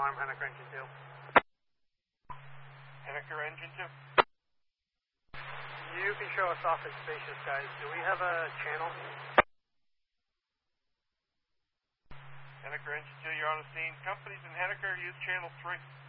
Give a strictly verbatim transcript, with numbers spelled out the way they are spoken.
alarm, Henniker Engine two. Henniker Engine two. You can show us off in spacious, guys. Do we have a channel? Henniker Engine two, you're on the scene. Companies in Henniker use channel three.